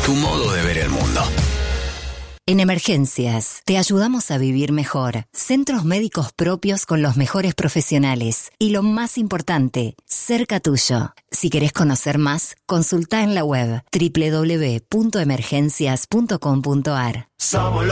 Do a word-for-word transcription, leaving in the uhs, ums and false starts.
tu modo de ver el mundo. En Emergencias, te ayudamos a vivir mejor. Centros médicos propios con los mejores profesionales. Y lo más importante, cerca tuyo. Si querés conocer más, consulta en la web doble u doble u doble u punto emergencias punto com punto a r.